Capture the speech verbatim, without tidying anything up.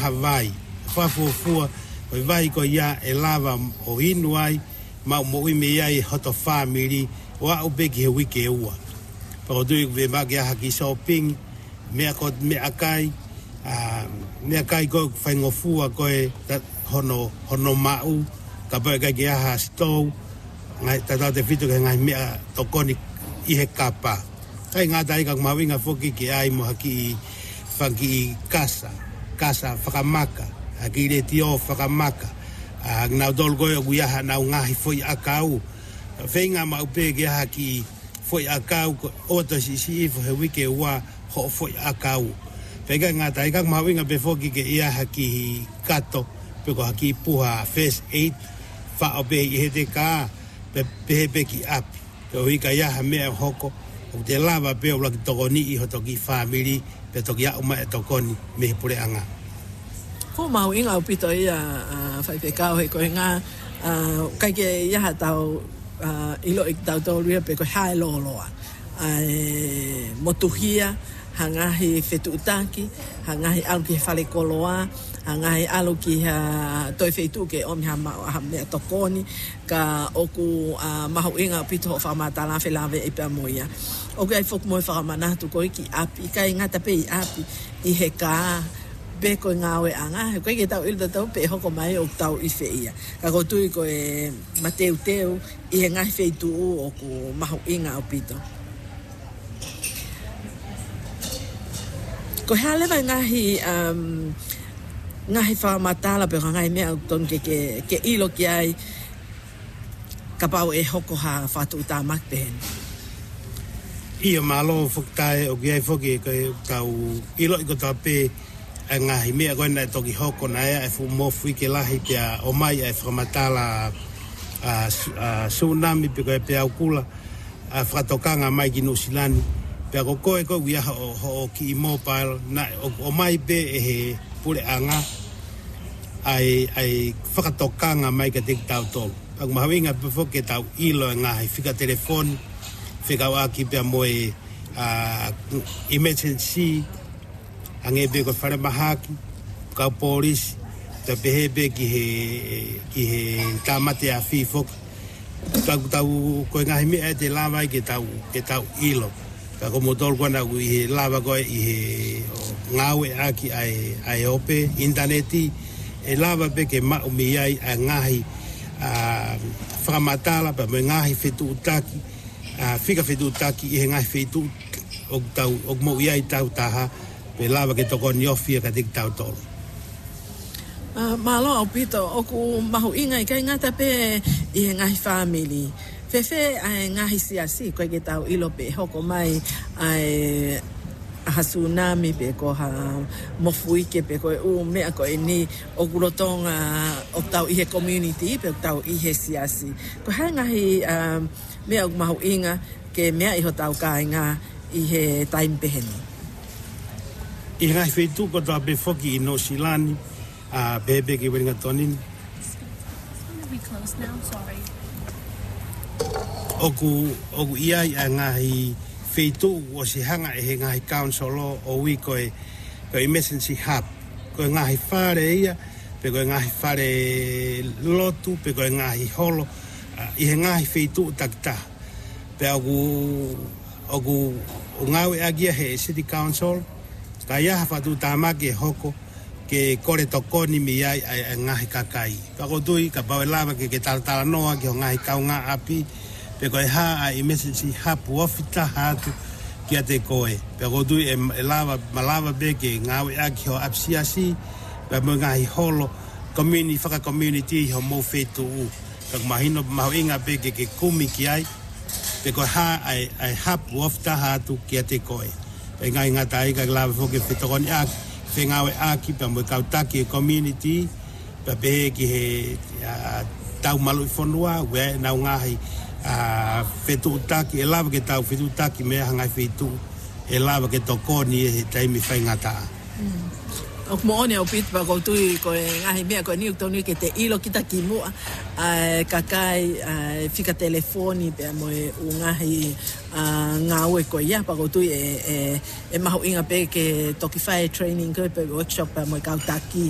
Hawaii fa fu fu o vai ko ia e lava o inu ai ma mo i me ai hoto family wa o begi he wiki ua pa o dui ve ma ge ha ki shopping me ko me akai a me akai ko fa ngofua ko e hono hono mau ka ba ga ge ha sto ngai tata te fitu ke ngai mea tokoni i he kapa. Tai ngā tai kak mawinga foki ki ai mo haki whanki kasa, kasa whakamaka, haki re tio whakamaka. Ngau dol goe o guiaha nau ngahi foi akau. Whenga maupe ki haki foi akau, oto si si ifo he wike ua ho foi akau. Whenga ngā tai kak mawinga pe foki ke ia haki kato, peko haki puha first aid, wha o pe i he te kā, pe pe ki api to hika ya mea hoko o te lava pe o laki tokoni i ho toki family pe toki a uma e tokoni me pure anga ko mau inga upito ia fai pe kao he ko nga kai ke ya tau ilo ik tau to ria pe ko hai lo lo ai motuhia hangahi fetutaki hangahi alki fale koloa hangai aluki ha toi feitu ke om ha ha me tokoni ka oku uh, mahu inga pito fa mata la fela ve ipa moia o kai fok mo fa mana tu ko ki api kai ngata pe api i he ka be ko ngawe anga ko ke tau il tau pe ho ko mai o tau i feia ka ko tu ko e mateu teu i ngai feitu o ku mahu inga pito ko hale va ngahi um ngahi fa matala pe ngai me ton ke ke ke ilo ki ai ka pau e hoko ha fatu ta makpen ia malo fuktai o ki foki ke tau ilo ko ta pe ngahi me ko na toki hoko na e fu mo fu ke lahi pe o mai e fa matala a tsunami pe ko pe akula a fratokanga mai ki nusilani pe ko ko ko via o ki mobile na o mai pe e pure anga ai ai whakatokanga mai ka te tau tolu. Pag mahawinga before ke tau ilo nga ai whika telefoni, whika waki pia moe uh, emergency, angebe ko whare mahaki, kau polisi, ta pehebe ki he, ki he tamate a whifok. Pag tau koe ngahi mea te lawai ke tau, ke tau ilo. Ka ko motol kona ku i he lawa koe i he ngawe aki ai, ai ope, interneti, e lava pe ke ma umi ai a ngahi a whakamatala pa me ngahi whetu utaki, a whika whetu utaki i he ngahi whetu o tau, o mo iai tau taha, pe lava ke toko niofia ka tik tau tolu. Uh, malo au pito, oku mahu inga i kai ngata pe i he ngahi family. Fefe ai ngahi siasi koe ke tau ilo pe hoko mai ai ha tsunami pe ko ha mofui ke pe ko u me ko ni o gulotonga o tau i he community pe tau i he siasi. Ko ha ngahi um, me au mahu inga ke mea i ho tau ka inga i he time peheni. I ngahi whetu ko tau pe foki i no silani a bebe ke weringa tonin. It's gonna be close now, sorry. Oku, oku iai a ngahi whetu o si hanga e he ngahi council o wi koe koe emergency hub. Koe ngahi whare ia, pe koe ngahi whare lotu, pe koe ngahi holo, uh, i he ngahi whetu takita. Pe oku, oku o ngawe agia he city council, ka iaha whatu tamaki e hoko, ke kore tokoni mi ai a ngahi kakai. Kako tui, ka bawe lava ke ke talatala noa ki ho ngahi kaunga api, pe koe ha a emergency hub wafita hatu ki a te koe. Pe ko tui e lava, malava be ke ngawe aki ho apsiasi, pe mo ngahi holo, community, whaka community ho mo whetu u. Pe ko mahino maho inga be ke ke kumi ki ai, pe koe ha a hub wafita hatu ki a te koe. Pe ngai ngata ai ka lava foke whetokoni aki, whengawe aki pa mo kautaki e community, pa pehe ki he uh, tau malu i whanua, we nau ngahi uh, whetu utaki, e lava ke tau whetu utaki mea hangai whetu, e lava ke tokoni e he taimi whaingata. Mm. O moone o pit pa ko tui ko ngahi mea ko ni tonu ke te ilo kita ki mua ai kakai ai fika telefoni pe mo u ngahi ngawe ko ia pa ko tui e e e mahu inga pe ke toki fire training ko pe workshop pa mo kautaki